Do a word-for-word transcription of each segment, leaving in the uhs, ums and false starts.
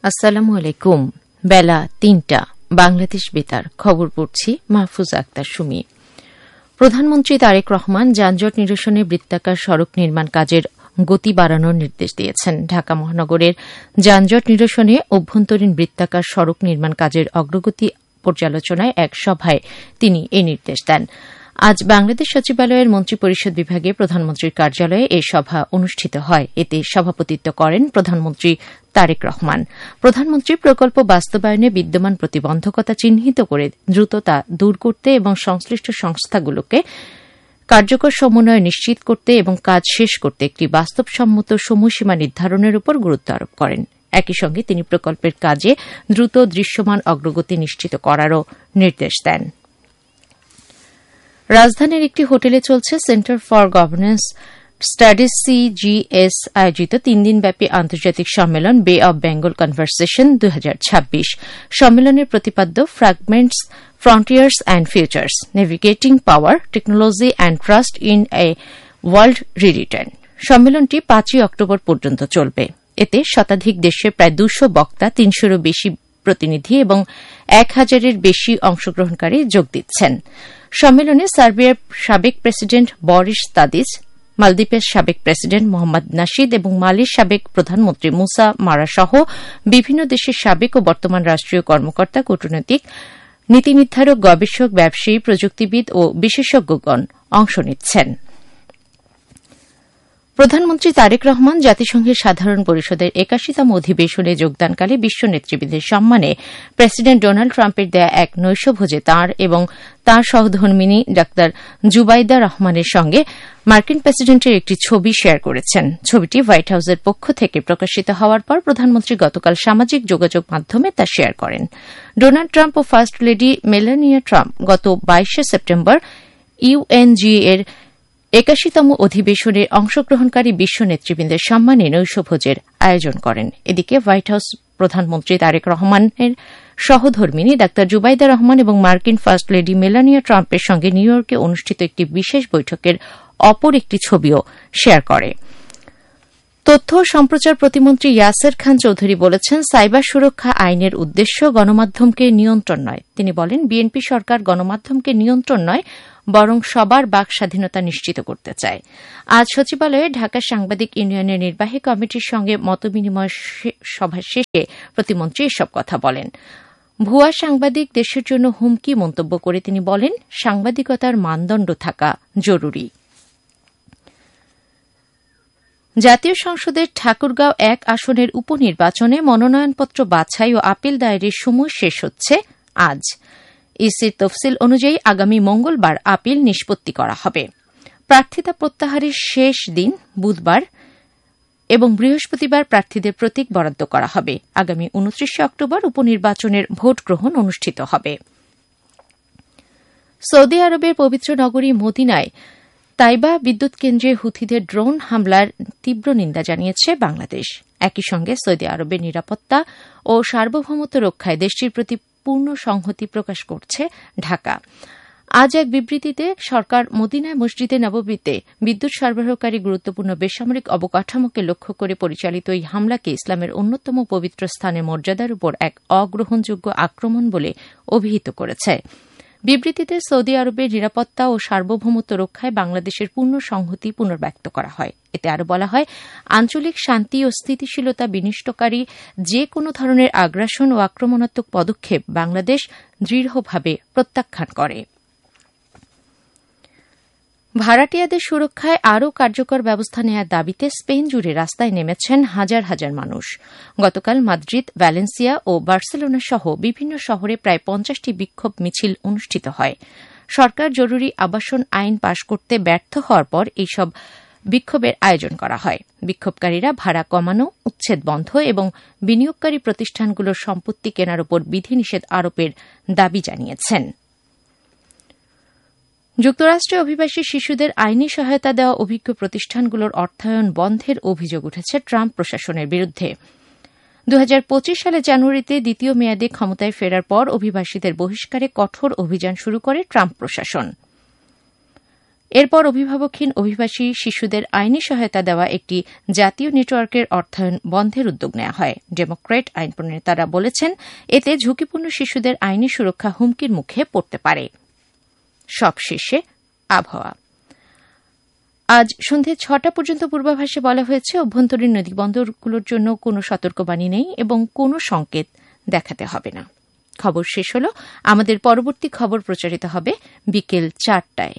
আসসালামু আলাইকুম। বেলা তিনটা, বাংলাদেশ বেতার, খবর পড়ছি মাহফুজ আক্তার সুমি। প্রধানমন্ত্রী তারেক রহমান যানজট নিরসনে বৃত্তাকার সড়ক নির্মাণ কাজের গতি বাড়ানোর নির্দেশ দিয়েছেন। ঢাকা মহানগরের যানজট নিরসনে অভ্যন্তরীণ বৃত্তাকার সড়ক নির্মাণ কাজের অগ্রগতি পর্যালোচনায় এক সভায় তিনি এ নির্দেশ দেন। আজ বাংলাদেশ সচিবালয়ের মন্ত্রিপরিষদ বিভাগে প্রধানমন্ত্রীর কার্যালয়ে এই সভা অনুষ্ঠিত হয়। এতে সভাপতিত্ব করেন প্রধানমন্ত্রী তারেক রহমান। প্রধানমন্ত্রী প্রকল্প বাস্তবায়নে বিদ্যমান প্রতিবন্ধকতা চিহ্নিত করে দ্রুত তা দূর করতে এবং সংশ্লিষ্ট সংস্থাগুলোকে কার্যকর সমন্বয় নিশ্চিত করতে এবং কাজ শেষ করতে একটি বাস্তবসম্মত সময়সীমা নির্ধারণের উপর গুরুত্ব আরোপ করেন। একই সঙ্গে তিনি প্রকল্পের কাজে দ্রুত দৃশ্যমান অগ্রগতি নিশ্চিত করারও নির্দেশ দেন। রাজধানীর একটি হোটেলে চলছে centre for governance studies CGS আয়োজিত তিন দিনব্যাপী আন্তর্জাতিক সম্মেলন বে অব বেঙ্গল কনভারসেশন দুই হাজার ছাব্বিশ। সম্মেলনের প্রতিপাদ্য fragments, frontiers and futures, navigating power, technology and trust in a world রিরিটার্ন। সম্মেলনটি পাঁচই অক্টোবর পর্যন্ত চলবে। এতে শতাধিক দেশের প্রায় দুশো বক্তা, তিনশোরও বেশি প্রতিনিধি এবং এক হাজারের বেশি অংশগ্রহণকারী যোগ দিচ্ছেন। সম্মেলনে সার্বিয়ার সাবেক প্রেসিডেন্ট বরিস তাদিজ, মালদ্বীপের সাবেক প্রেসিডেন্ট মোহাম্মদ নাশিদ এবং মালির সাবেক প্রধানমন্ত্রী মুসা মারা সহ বিভিন্ন দেশের সাবেক ও বর্তমান রাষ্ট্রীয় কর্মকর্তা, কূটনৈতিক, নীতি নির্ধারক, গবেষক, ব্যবসায়ী, প্রযুক্তিবিদ ও বিশেষজ্ঞগণ অংশ নিচ্ছেন। প্রধানমন্ত্রী তারেক রহমান জাতিসংঘের সাধারণ পরিষদের একাশিতম অধিবেশনে যোগদানকালে বিশ্ব নেতৃবৃন্দের সম্মানে প্রেসিডেন্ট ডোনাল্ড ট্রাম্পের দেয়া এক নৈশভোজে তাঁর এবং তাঁর সহধর্মিণী ডাক্তার জুবাইদা রহমানের সঙ্গে মার্কিন প্রেসিডেন্টের একটি ছবি শেয়ার করেছেন। ছবিটি হোয়াইট হাউসের পক্ষ থেকে প্রকাশিত হওয়ার পর প্রধানমন্ত্রী গতকাল সামাজিক যোগাযোগ মাধ্যমে তা শেয়ার করেন। ডোনাল্ড ট্রাম্প ও ফার্স্ট লেডি মেলানিয়া ট্রাম্প গত বাইশে সেপ্টেম্বর ইউএনজিএ এর একাশিতম অধিবেশনে অংশগ্রহণকারী বিশ্ব নেতৃবৃন্দের সম্মানে নৈশভোজের আয়োজন করেন। এদিকে হোয়াইট হাউস প্রধানমন্ত্রী তারেক রহমানের সহধর্মিণী ডাক্তার জুবাইদা রহমান এবং মার্কিন ফার্স্ট লেডি মেলানিয়া ট্রাম্পের সঙ্গে নিউ ইয়র্কে অনুষ্ঠিত একটি বিশেষ বৈঠকের অপর একটি ছবিও শেয়ার করে। তথ্য ও সম্প্রচার প্রতিমন্ত্রী ইয়াসের খান চৌধুরী বলেছেন, সাইবার সুরক্ষা আইনের উদ্দেশ্য গণমাধ্যমকে নিয়ন্ত্রণ নয়। তিনি বলেন, বিএনপি সরকার গণমাধ্যমকে নিয়ন্ত্রণ নয়, বরং সবার বাক স্বাধীনতা নিশ্চিত করতে চায়। আজ সচিবালয়ে ঢাকা সাংবাদিক ইউনিয়নের নির্বাহী কমিটির সঙ্গে মতবিনিময় সভা শেষে প্রতিমন্ত্রী এসব কথা বলেন। ভুয়া সাংবাদিক দেশের জন্য হুমকি মন্তব্য করে তিনি বলেন, সাংবাদিকতার মানদণ্ড থাকা জরুরি। জাতীয় সংসদের ঠাকুরগাঁও এক আসনের উপনির্বাচনে মনোনয়নপত্র বাছাই ও আপিল দায়েরের সময় শেষ হচ্ছে আজ। ইসির তফসিল অনুযায়ী আগামী মঙ্গলবার আপিল নিষ্পত্তি করা হবে। প্রার্থিতা প্রত্যাহারের শেষ দিন বুধবার এবং বৃহস্পতিবার প্রার্থীদের প্রতীক বরাদ্দ করা হবে। আগামী উনত্রিশে অক্টোবর উপনির্বাচনের ভোট গ্রহণ অনুষ্ঠিত হবে। সৌদি আরবের পবিত্র নগরী মদিনায় তাইবা বিদ্যুৎ কেন্দ্রে হুথিদের ড্রোন হামলার তীব্র নিন্দা জানিয়েছে বাংলাদেশ। একই সঙ্গে সৌদি আরবের নিরাপত্তা ও সার্বভৌমত্ব রক্ষায় দেশটির প্রতি পূর্ণ সংহতি প্রকাশ করছে ঢাকা। আজ এক বিবৃতিতে সরকার মদিনায় মসজিদে নববীতে বিদ্যুৎ সরবরাহকারী গুরুত্বপূর্ণ বেসামরিক অবকাঠামোকে লক্ষ্য করে পরিচালিত এই হামলাকে ইসলামের অন্যতম পবিত্র স্থানের মর্যাদার উপর এক অগ্রহণযোগ্য আক্রমণ বলে অভিহিত করেছে। বিবৃতিতে সৌদি আরবের নিরাপত্তা ও সার্বভৌমত্ব রক্ষায় বাংলাদেশের পূর্ণ সংহতি পুনর্ব্যক্ত করা হয়। এতে আরও বলা হয়, আঞ্চলিক শান্তি ও স্থিতিশীলতা বিনষ্টকারী যে কোনো ধরনের আগ্রাসন ও আক্রমণাত্মক পদক্ষেপ বাংলাদেশ দৃঢ়ভাবে প্রত্যাখ্যান করে। ভাড়াটিয়াদের সুরক্ষায় আরও কার্যকর ব্যবস্থা নেওয়ার দাবিতে স্পেন জুড়ে রাস্তায় নেমেছেন হাজার হাজার মানুষ। গতকাল মাদ্রিদ, ভ্যালেন্সিয়া ও বার্সেলোনা সহ বিভিন্ন শহরে প্রায় পঞ্চাশটি বিক্ষোভ মিছিল অনুষ্ঠিত হয়। সরকার জরুরি আবাসন আইন পাশ করতে ব্যর্থ হওয়ার পর এইসব বিক্ষোভের আয়োজন করা হয়। বিক্ষোভকারীরা ভাড়া কমানো, উচ্ছেদ বন্ধ এবং বিনিয়োগকারী প্রতিষ্ঠানগুলোর সম্পত্তি কেনার উপর বিধিনিষেধ আরোপের দাবি জানিয়েছেন। যুক্তরাষ্ট্রে অভিবাসী শিশুদের আইনি সহায়তা দেওয়া অভিজ্ঞ প্রতিষ্ঠানগুলোর অর্থায়ন বন্ধের অভিযোগ উঠেছে ট্রাম্প প্রশাসনের বিরুদ্ধে। দুই হাজার পঁচিশ সালে জানুয়ারিতে দ্বিতীয় মেয়াদে ক্ষমতায় ফেরার পর অভিবাসীদের বহিষ্কারে কঠোর অভিযান শুরু করে ট্রাম্প প্রশাসন। এরপর অভিভাবকহীন অভিবাসী শিশুদের আইনি সহায়তা দেওয়া একটি জাতীয় নেটওয়ার্কের অর্থায়ন বন্ধের উদ্যোগ নেওয়া হয়। ডেমোক্র্যাট আইন প্রণেতারা বলেছেন, এতে ঝুঁকিপূর্ণ শিশুদের আইনি সুরক্ষা হুমকির মুখে পড়তে পারে। সবশেষে আবহাওয়া। আজ সন্ধে ছটা পর্যন্ত পূর্বাভাসে বলা হয়েছে, অভ্যন্তরীণ নদীবন্দরগুলোর জন্য কোনো সতর্কবাণী নেই এবং কোনো সংকেত দেখাতে হবে না। খবর শেষ হল। আমাদের পরবর্তী খবর প্রচারিত হবে বিকেল চারটায়।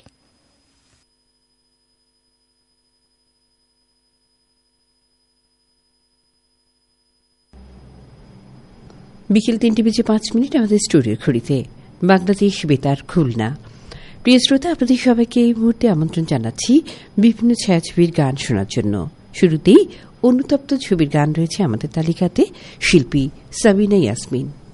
বিকেল তিনটে বেজে পাঁচ মিনিট আমাদের স্টুডিও ঘড়িতে বাংলাদেশ বেতার খুলনা। প্রিয় শ্রোতা, আপনাদের সবাইকে এই মুহূর্তে আমন্ত্রণ জানাচ্ছি বিভিন্ন ছায়াছবির গান শোনার জন্য। শুরুতেই অনুতপ্ত ছবির গান রয়েছে আমাদের তালিকাতে, শিল্পী সাবিনা ইয়াসমিন।